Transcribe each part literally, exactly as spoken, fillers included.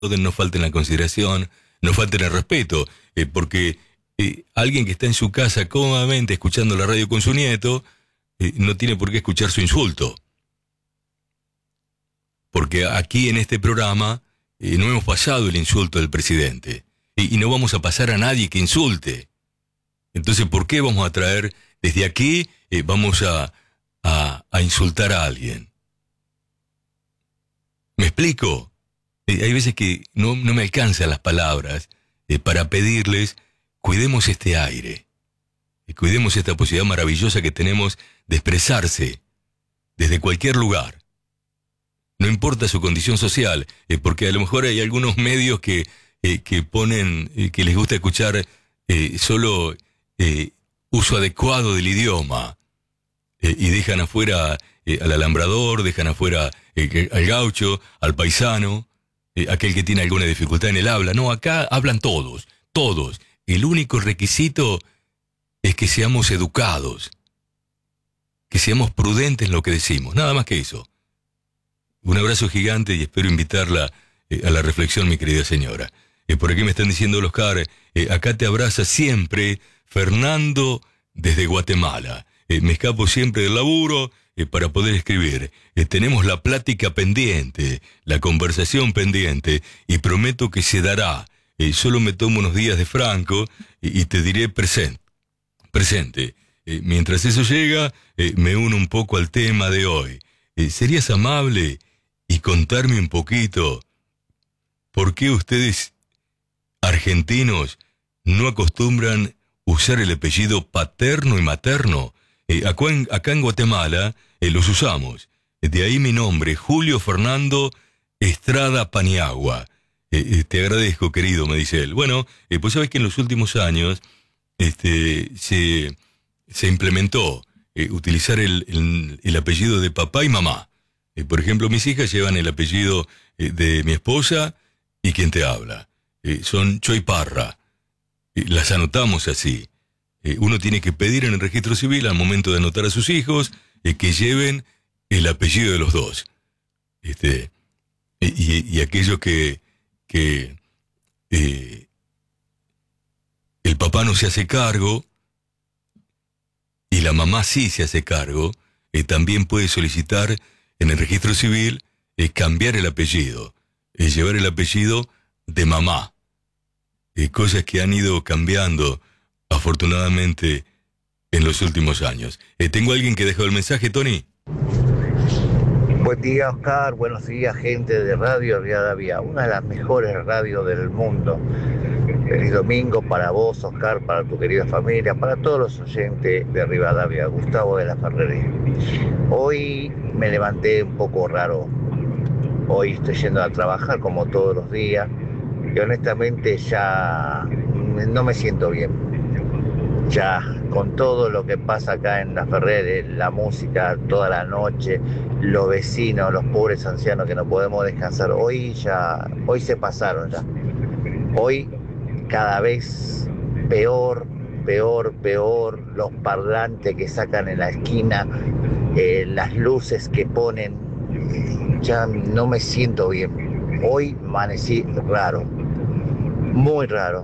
no falten la consideración, no falten el respeto, eh, porque eh, alguien que está en su casa cómodamente escuchando la radio con su nieto, eh, no tiene por qué escuchar su insulto. Porque aquí en este programa eh, no hemos pasado el insulto del presidente, y, y no vamos a pasar a nadie que insulte. Entonces, ¿por qué vamos a traer desde aquí, eh, vamos a, a, a insultar a alguien? ¿Me explico? Eh, hay veces que no, no me alcanzan las palabras eh, para pedirles, cuidemos este aire, y cuidemos esta posibilidad maravillosa que tenemos de expresarse desde cualquier lugar. No importa su condición social, eh, porque a lo mejor hay algunos medios que, eh, que ponen, eh, que les gusta escuchar eh, solo eh, uso adecuado del idioma, eh, y dejan afuera eh, al alambrador, dejan afuera eh, al gaucho, al paisano, eh, aquel que tiene alguna dificultad en el habla. No, acá hablan todos, todos. El único requisito es que seamos educados, que seamos prudentes en lo que decimos, nada más que eso. Un abrazo gigante y espero invitarla eh, a la reflexión, mi querida señora. Eh, por aquí me están diciendo, Oscar, eh, acá te abraza siempre Fernando desde Guatemala. Eh, me escapo siempre del laburo eh, para poder escribir. Eh, tenemos la plática pendiente, la conversación pendiente, y prometo que se dará. Eh, solo me tomo unos días de franco y, y te diré presente. presente. Eh, mientras eso llega, eh, me uno un poco al tema de hoy. Eh, ¿Serías amable y contarme un poquito por qué ustedes, argentinos, no acostumbran usar el apellido paterno y materno? Eh, acá, en, acá en Guatemala eh, los usamos. De ahí mi nombre, Julio Fernando Estrada Paniagua. Eh, eh, te agradezco, querido, me dice él. Bueno, eh, pues sabes que en los últimos años este, se, se implementó eh, utilizar el, el, el apellido de papá y mamá. Eh, por ejemplo, mis hijas llevan el apellido eh, de mi esposa y quien te habla. Eh, son Choy Parra. Eh, las anotamos así. Eh, uno tiene que pedir en el registro civil al momento de anotar a sus hijos eh, que lleven el apellido de los dos. Este, y, y aquellos que, que eh, el papá no se hace cargo y la mamá sí se hace cargo, eh, también puede solicitar en el registro civil eh, cambiar el apellido, eh, llevar el apellido de mamá. Eh, cosas que han ido cambiando afortunadamente en los últimos años. Eh, ¿Tengo alguien que dejó el mensaje, Tony? Buen día, Oscar. Buenos días, gente de Radio Rivadavia, una de las mejores radios del mundo. Feliz domingo para vos, Oscar, para tu querida familia, para todos los oyentes de Rivadavia. Gustavo de la Ferrería. Hoy me levanté un poco raro. Hoy estoy yendo a trabajar como todos los días y honestamente ya no me siento bien. Ya con todo lo que pasa acá en La Ferrer, la música toda la noche, los vecinos, los pobres ancianos que no podemos descansar, hoy ya, hoy se pasaron ya. Hoy cada vez peor, peor, peor, los parlantes que sacan en la esquina, eh, las luces que ponen, ya no me siento bien. Hoy amanecí raro, muy raro.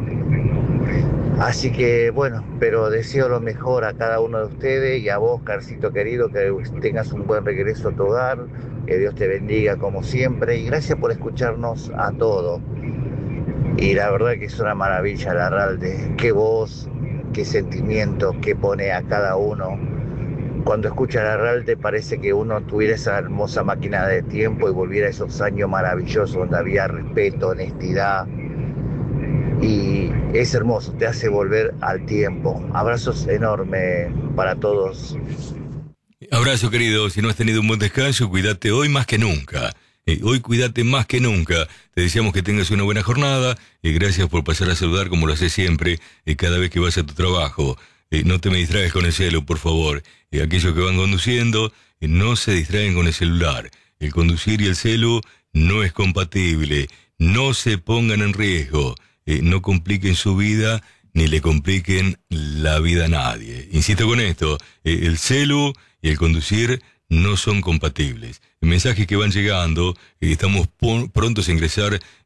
Así que bueno, pero deseo lo mejor a cada uno de ustedes y a vos, Carcito querido, que tengas un buen regreso a tu hogar, que Dios te bendiga como siempre y gracias por escucharnos a todos. Y la verdad que es una maravilla la Ralde, qué voz, qué sentimiento que pone a cada uno. Cuando escucha la Ralde parece que uno tuviera esa hermosa máquina de tiempo y volviera a esos años maravillosos donde había respeto, honestidad. Y es hermoso, te hace volver al tiempo. Abrazos enormes para todos. Abrazo, querido. Si no has tenido un buen descanso, cuídate hoy más que nunca. Eh, hoy cuídate más que nunca. Te deseamos que tengas una buena jornada. Y eh, gracias por pasar a saludar como lo haces siempre, eh, cada vez que vas a tu trabajo. Eh, no te me distraigas con el celu, por favor. Eh, aquellos que van conduciendo, eh, no se distraen con el celular. El conducir y el celu no es compatible. No se pongan en riesgo. Eh, no compliquen su vida ni le compliquen la vida a nadie. Insisto con esto, eh, el celu y el conducir no son compatibles. Mensajes que van llegando, eh, estamos pon- prontos a ingresar